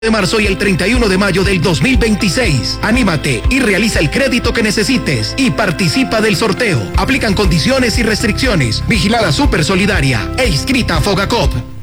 de marzo y el 31 de mayo del 2026. Anímate y realiza el crédito que necesites y participa del sorteo. Aplican condiciones y restricciones. Vigilada Super Solidaria e inscrita a Fogacop.